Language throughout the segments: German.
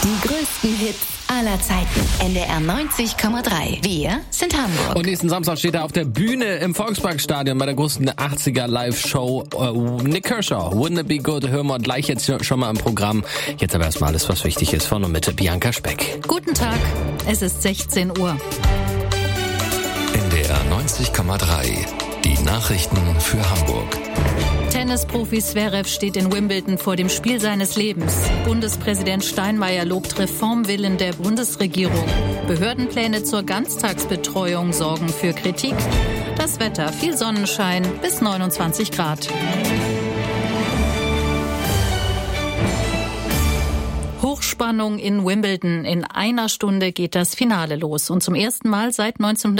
Die größten Hits aller Zeiten. NDR 90,3. Wir sind Hamburg. Und nächsten Samstag steht er auf der Bühne im Volksparkstadion bei der großen 80er Live-Show. Nik Kershaw, Wouldn't It Be Good, hören wir gleich jetzt schon mal im Programm. Jetzt aber erstmal alles, was wichtig ist, von und mit Bianca Speck. Guten Tag, es ist 16 Uhr. NDR 90,3. Die Nachrichten für Hamburg. Tennisprofi Zverev steht in Wimbledon vor dem Spiel seines Lebens. Bundespräsident Steinmeier lobt Reformwillen der Bundesregierung. Behördenpläne zur Ganztagsbetreuung sorgen für Kritik. Das Wetter, viel Sonnenschein bis 29 Grad. Hochspannung in Wimbledon. In einer Stunde geht das Finale los. Und zum ersten Mal seit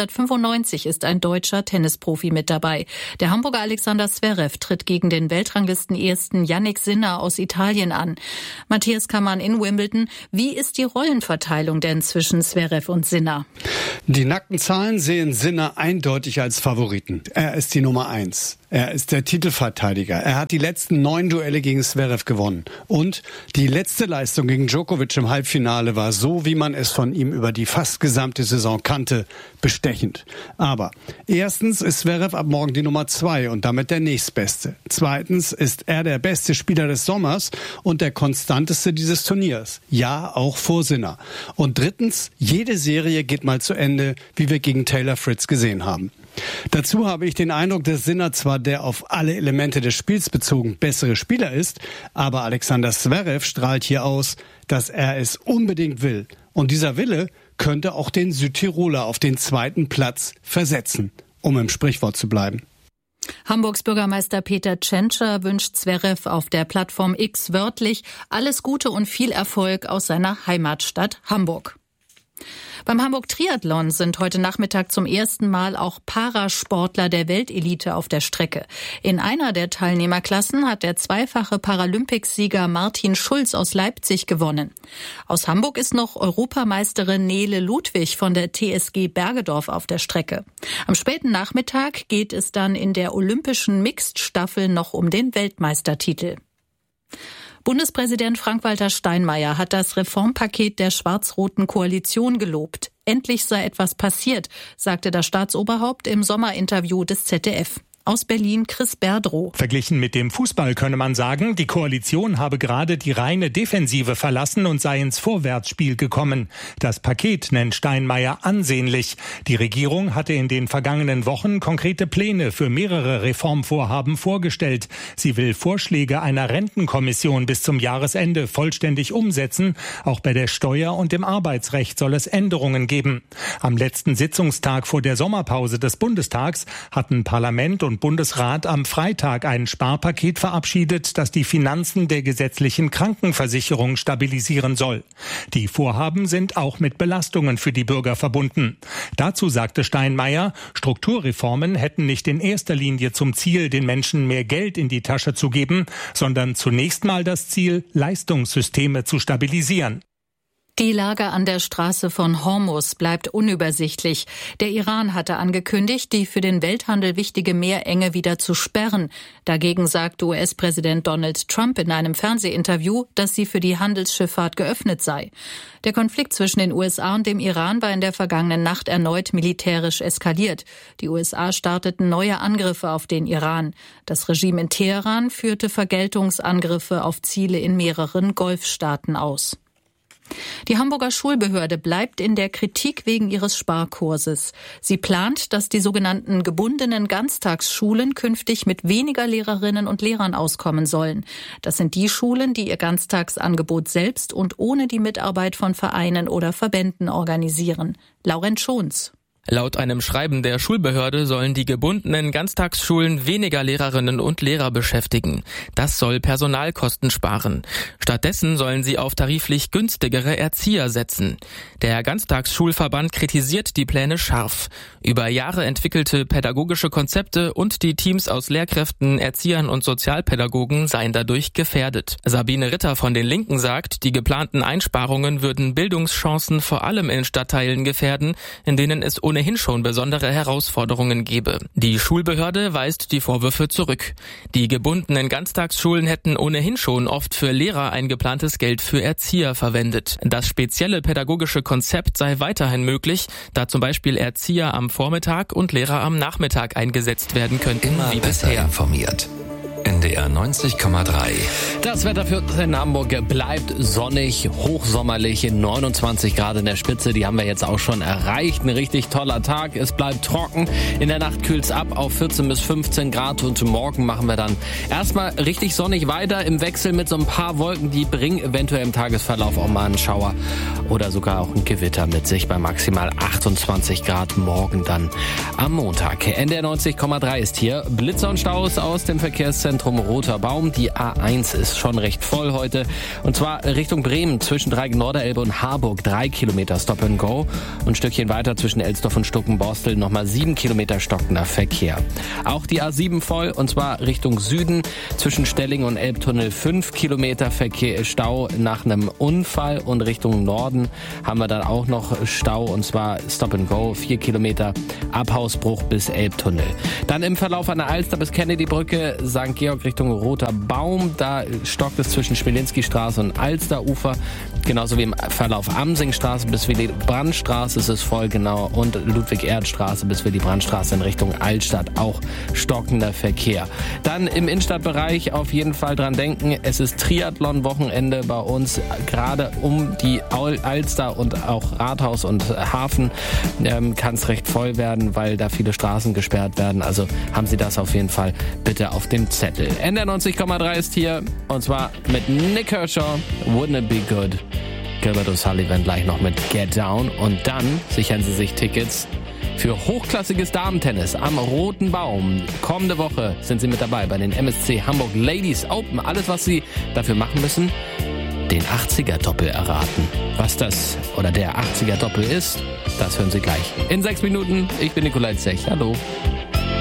1995 ist ein deutscher Tennisprofi mit dabei. Der Hamburger Alexander Zverev tritt gegen den Weltranglisten-Ersten Jannik Sinner aus Italien an. Matthias Kammann in Wimbledon. Wie ist die Rollenverteilung denn zwischen Zverev und Sinner? Die nackten Zahlen sehen Sinner eindeutig als Favoriten. Er ist die Nummer 1. Er ist der Titelverteidiger. Er hat die letzten 9 Duelle gegen Zverev gewonnen. Und die letzte Leistung gegen Djokovic im Halbfinale war so, wie man es von ihm über die fast gesamte Saison kannte, bestechend. Aber erstens ist Zverev ab morgen die Nummer 2 und damit der nächstbeste. Zweitens ist er der beste Spieler des Sommers und der konstanteste dieses Turniers. Ja, auch vor Sinner. Und drittens, jede Serie geht mal zu Ende, wie wir gegen Taylor Fritz gesehen haben. Dazu habe ich den Eindruck, dass Sinner zwar der auf alle Elemente des Spiels bezogen bessere Spieler ist, aber Alexander Zverev strahlt hier aus, dass er es unbedingt will. Und dieser Wille könnte auch den Südtiroler auf den 2. Platz versetzen, um im Sprichwort zu bleiben. Hamburgs Bürgermeister Peter Tschentscher wünscht Zverev auf der Plattform X wörtlich alles Gute und viel Erfolg aus seiner Heimatstadt Hamburg. Beim Hamburg Triathlon sind heute Nachmittag zum ersten Mal auch Parasportler der Weltelite auf der Strecke. In einer der Teilnehmerklassen hat der zweifache Paralympicsieger Martin Schulz aus Leipzig gewonnen. Aus Hamburg ist noch Europameisterin Nele Ludwig von der TSG Bergedorf auf der Strecke. Am späten Nachmittag geht es dann in der olympischen Mixed-Staffel noch um den Weltmeistertitel. Bundespräsident Frank-Walter Steinmeier hat das Reformpaket der schwarz-roten Koalition gelobt. Endlich sei etwas passiert, sagte das Staatsoberhaupt im Sommerinterview des ZDF. Aus Berlin Chris Berdrow. Verglichen mit dem Fußball könne man sagen, die Koalition habe gerade die reine Defensive verlassen und sei ins Vorwärtsspiel gekommen. Das Paket nennt Steinmeier ansehnlich. Die Regierung hatte in den vergangenen Wochen konkrete Pläne für mehrere Reformvorhaben vorgestellt. Sie will Vorschläge einer Rentenkommission bis zum Jahresende vollständig umsetzen. Auch bei der Steuer- und dem Arbeitsrecht soll es Änderungen geben. Am letzten Sitzungstag vor der Sommerpause des Bundestags hatten Parlament und Bundesrat am Freitag ein Sparpaket verabschiedet, das die Finanzen der gesetzlichen Krankenversicherung stabilisieren soll. Die Vorhaben sind auch mit Belastungen für die Bürger verbunden. Dazu sagte Steinmeier, Strukturreformen hätten nicht in erster Linie zum Ziel, den Menschen mehr Geld in die Tasche zu geben, sondern zunächst mal das Ziel, Leistungssysteme zu stabilisieren. Die Lage an der Straße von Hormuz bleibt unübersichtlich. Der Iran hatte angekündigt, die für den Welthandel wichtige Meerenge wieder zu sperren. Dagegen sagt US-Präsident Donald Trump in einem Fernsehinterview, dass sie für die Handelsschifffahrt geöffnet sei. Der Konflikt zwischen den USA und dem Iran war in der vergangenen Nacht erneut militärisch eskaliert. Die USA starteten neue Angriffe auf den Iran. Das Regime in Teheran führte Vergeltungsangriffe auf Ziele in mehreren Golfstaaten aus. Die Hamburger Schulbehörde bleibt in der Kritik wegen ihres Sparkurses. Sie plant, dass die sogenannten gebundenen Ganztagsschulen künftig mit weniger Lehrerinnen und Lehrern auskommen sollen. Das sind die Schulen, die ihr Ganztagsangebot selbst und ohne die Mitarbeit von Vereinen oder Verbänden organisieren. Laurent Schons. Laut einem Schreiben der Schulbehörde sollen die gebundenen Ganztagsschulen weniger Lehrerinnen und Lehrer beschäftigen. Das soll Personalkosten sparen. Stattdessen sollen sie auf tariflich günstigere Erzieher setzen. Der Ganztagsschulverband kritisiert die Pläne scharf. Über Jahre entwickelte pädagogische Konzepte und die Teams aus Lehrkräften, Erziehern und Sozialpädagogen seien dadurch gefährdet. Sabine Ritter von den Linken sagt, die geplanten Einsparungen würden Bildungschancen vor allem in Stadtteilen gefährden, in denen es ohnehin schon besondere Herausforderungen gebe. Die Schulbehörde weist die Vorwürfe zurück. Die gebundenen Ganztagsschulen hätten ohnehin schon oft für Lehrer eingeplantes Geld für Erzieher verwendet. Das spezielle pädagogische Konzept sei weiterhin möglich, da zum Beispiel Erzieher am Vormittag und Lehrer am Nachmittag eingesetzt werden könnten, Immer wie besser bisher. informiert. NDR 90,3. Das Wetter für uns in Hamburg bleibt sonnig, hochsommerlich, 29 Grad in der Spitze. Die haben wir jetzt auch schon erreicht. Ein richtig toller Tag. Es bleibt trocken. In der Nacht kühlt's ab auf 14 bis 15 Grad und morgen machen wir dann erstmal richtig sonnig weiter im Wechsel mit so ein paar Wolken. Die bringen eventuell im Tagesverlauf auch mal einen Schauer oder sogar auch ein Gewitter mit sich bei maximal 28 Grad morgen dann am Montag. NDR 90,3 ist hier. Blitzer und Staus aus dem Verkehrszentrum Roter Baum. Die A1 ist schon recht voll heute. Und zwar Richtung Bremen zwischen Dreieck-Norderelbe und Harburg 3 Kilometer Stop and Go. Und ein Stückchen weiter zwischen Elsdorf und Stuckenborstel nochmal 7 Kilometer stockender Verkehr. Auch die A7 voll und zwar Richtung Süden zwischen Stelling und Elbtunnel 5 Kilometer Stau nach einem Unfall. Und Richtung Norden haben wir dann auch noch Stau und zwar Stop and Go 4 Kilometer ab Hausbruch bis Elbtunnel. Dann im Verlauf an der Alster bis Kennedy-Brücke St. Georg Richtung Roter Baum. Da stockt es zwischen Schmelinski-Straße und Alsterufer. Genauso wie im Verlauf Amsingstraße bis Willy-Brandt-Straße ist es voll, genau. Und Ludwig-Erhard-Straße bis Willy-Brandt-Straße in Richtung Altstadt auch stockender Verkehr. Dann im Innenstadtbereich auf jeden Fall dran denken, es ist Triathlon-Wochenende bei uns. Gerade um die Alster und auch Rathaus und Hafen kann es recht voll werden, weil da viele Straßen gesperrt werden. Also haben Sie das auf jeden Fall bitte auf dem Zettel. NDR 90,3 ist hier und zwar mit Nick Kershaw, Wouldn't It Be Good? Gilbert O'Sullivan gleich noch mit Get Down und dann sichern Sie sich Tickets für hochklassiges Damentennis am Roten Baum. Kommende Woche sind Sie mit dabei bei den MSC Hamburg Ladies Open. Alles, was Sie dafür machen müssen, den 80er-Doppel erraten. Was das oder der 80er-Doppel ist, das hören Sie gleich. In 6 Minuten. Ich bin Nikolai Zech. Hallo.